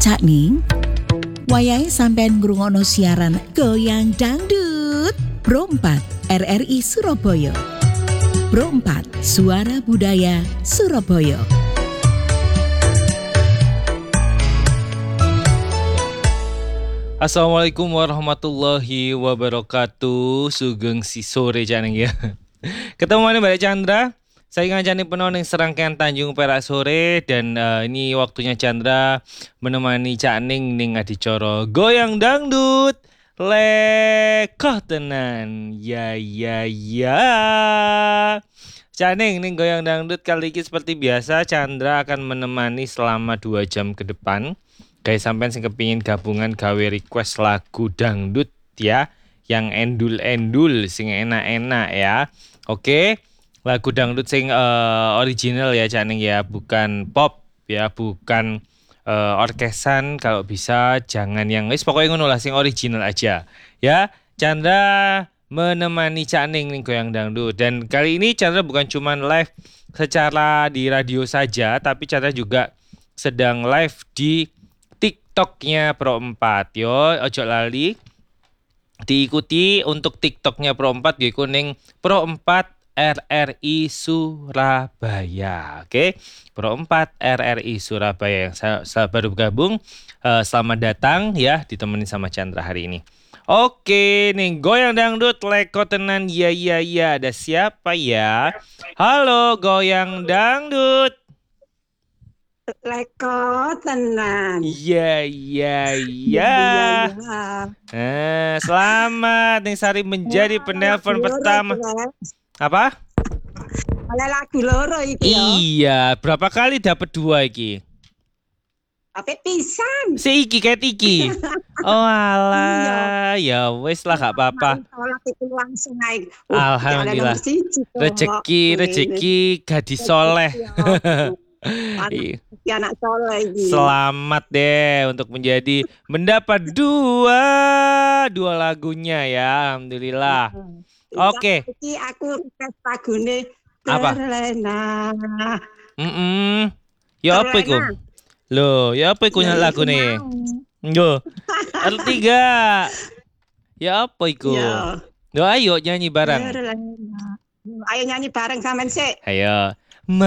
Cak Ning, wayahe sampean ngrungokno siaran Goyang Dangdut Pro 4 RRI Surabaya. Pro 4 Suara Budaya Surabaya. Assalamualaikum warahmatullahi wabarakatuh. Sugeng si sore janeng ya. Ketemu mana Mbak Chandra. Saya ngancani penuh ning serangkaian Tanjung Perak sore. Dan ini waktunya Chandra menemani Cak Ning ning adicara Goyang Dangdut. Lekoh tenan. Ya. Cak Ning ning Goyang Dangdut kali ini seperti biasa Chandra akan menemani selama 2 jam ke depan. Guys sampean sing kepingin gabungan gawe request lagu dangdut ya, yang endul-endul sing enak-enak ya. Oke. Lagu dangdut sing original ya Cak Ning ya, bukan pop ya, bukan orkesan, kalau bisa jangan yang pokoknya ngono lah, sing original aja. Ya, Chandra menemani Cak Ning ning Goyang Dangdut. Dan kali ini Chandra bukan cuman live secara di radio saja, tapi Chandra juga sedang live di TikToknya Pro 4. Yo, ojo lali diikuti untuk TikToknya Pro 4 yaiku ning Pro 4 RRI Surabaya. Oke. Pro 4 RRI Surabaya yang saya baru bergabung. Selamat datang ya, ditemani sama Chandra hari ini. Oke, nih Goyang Dangdut leko tenan. Ya. Ada siapa ya? Halo Goyang Dangdut. Leko tenan. Iya. Selamat ning Sari menjadi penelpon pertama. Apa? Oleh lagu loro iki ya. Iya, berapa kali dapat 2 iki? Tapi pisan. Seiki ket iki. Oh alah, ya wis lah gak apa-apa. Langsung naik. Alhamdulillah. Rezeki gadis soleh. Anak soleh iki. Selamat deh untuk mendapat dua lagunya ya, alhamdulillah. Oke. Iki aku request lagune apa? Terlena. Ya apa iku? Loh, ya apa iku lagune? Yo. Artiga. Ya apa iku? Yo ayo nyanyi bareng. Ayo nyanyi bareng sampean sik. Ayo.